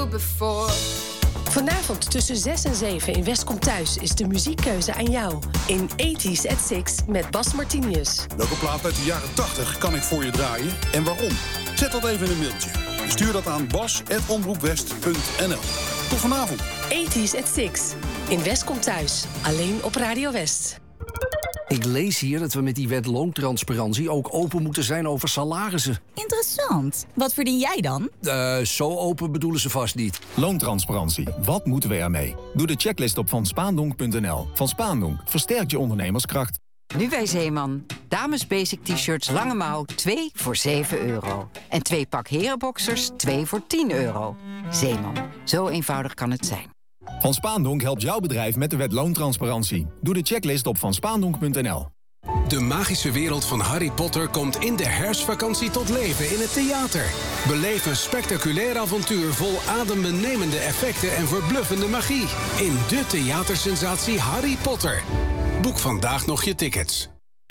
you before. Vanavond tussen 6 en 7 in West Komt Thuis is de muziekkeuze aan jou. In 80s at 6 met Bas Martinius. Welke plaat uit de jaren 80 kan ik voor je draaien en waarom? Zet dat even in een mailtje. Stuur dat aan bas@omroepwest.nl. Tot vanavond. 80s at 6 in West Komt Thuis. Alleen op Radio West. Ik lees hier dat we met die wet loontransparantie ook open moeten zijn over salarissen. Interessant. Wat verdien jij dan? Zo open bedoelen ze vast niet. Loontransparantie. Wat moeten we ermee? Doe de checklist op vanspaandonk.nl. Van Spaandonk versterkt je ondernemerskracht. Nu bij Zeeman. Dames basic t-shirts lange mouw 2 voor €7. En 2 pak herenboxers 2 voor €10. Zeeman. Zo eenvoudig kan het zijn. Van Spaandonk helpt jouw bedrijf met de wet loontransparantie. Doe de checklist op vanspaandonk.nl. De magische wereld van Harry Potter komt in de herfstvakantie tot leven in het theater. Beleef een spectaculair avontuur vol adembenemende effecten en verbluffende magie. In de theatersensatie Harry Potter. Boek vandaag nog je tickets.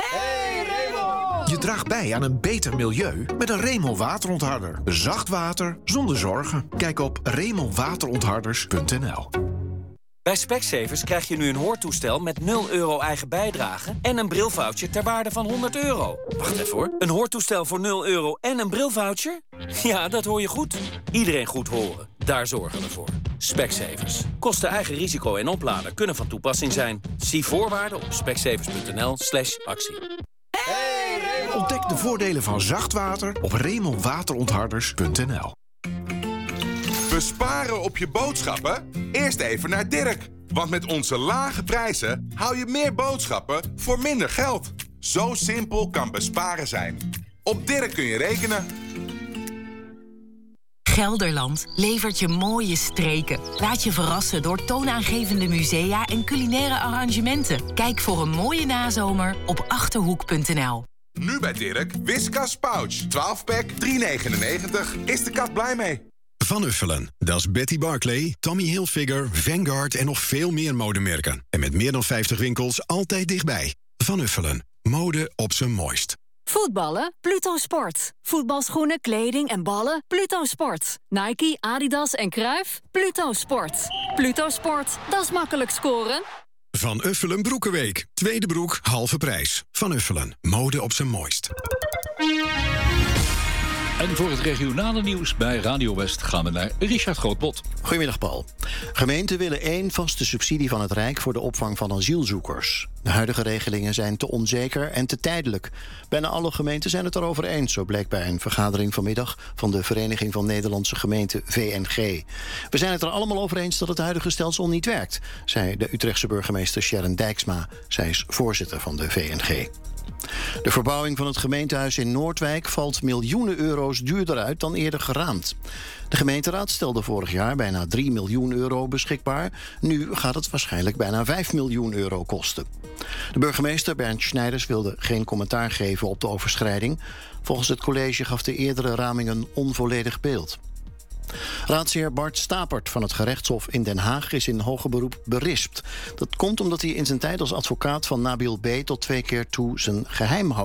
Je draagt bij aan een beter milieu met een Remel waterontharder. Zacht water zonder zorgen. Kijk op remelwaterontharders.nl. Bij Specsavers krijg je nu een hoortoestel met €0 eigen bijdrage en een brilvoucher ter waarde van €100. Wacht even hoor. Een hoortoestel voor €0 en een brilvoucher? Ja, dat hoor je goed. Iedereen goed horen. Daar zorgen we voor. Specsavers. Kosten eigen risico en oplader kunnen van toepassing zijn. Zie voorwaarden op specsavers.nl/actie. Ontdek de voordelen van zacht water op remelwaterontharders.nl. Besparen op je boodschappen? Eerst even naar Dirk. Want met onze lage prijzen hou je meer boodschappen voor minder geld. Zo simpel kan besparen zijn. Op Dirk kun je rekenen. Gelderland levert je mooie streken. Laat je verrassen door toonaangevende musea en culinaire arrangementen. Kijk voor een mooie nazomer op Achterhoek.nl. Nu bij Dirk, Whiskas Pouch. 12-pack, $3,99. Is de kat blij mee? Van Uffelen. Dat is Betty Barclay, Tommy Hilfiger, Vanguard en nog veel meer modemerken. En met meer dan 50 winkels altijd dichtbij. Van Uffelen. Mode op zijn mooist. Voetballen? Pluto Sport. Voetbalschoenen, kleding en ballen? Pluto Sport. Nike, Adidas en Cruijff? Pluto Sport. Pluto Sport, dat is makkelijk scoren. Van Uffelen Broekenweek. Tweede broek, halve prijs. Van Uffelen. Mode op zijn mooist. En voor het regionale nieuws bij Radio West gaan we naar Richard Grootbot. Goedemiddag, Paul. Gemeenten willen 1 vaste subsidie van het Rijk voor de opvang van asielzoekers. De huidige regelingen zijn te onzeker en te tijdelijk. Bijna alle gemeenten zijn het erover eens, zo bleek bij een vergadering vanmiddag van de Vereniging van Nederlandse Gemeenten VNG. We zijn het er allemaal over eens dat het huidige stelsel niet werkt, zei de Utrechtse burgemeester Sharon Dijksma. Zij is voorzitter van de VNG. De verbouwing van het gemeentehuis in Noordwijk valt miljoenen euro's duurder uit dan eerder geraamd. De gemeenteraad stelde vorig jaar bijna €3 miljoen beschikbaar. Nu gaat het waarschijnlijk bijna €5 miljoen kosten. De burgemeester Bernd Schneiders wilde geen commentaar geven op de overschrijding. Volgens het college gaf de eerdere raming een onvolledig beeld. Raadsheer Bart Stapert van het gerechtshof in Den Haag is in hoger beroep berispt. Dat komt omdat hij in zijn tijd als advocaat van Nabil B. tot 2 keer toe zijn geheim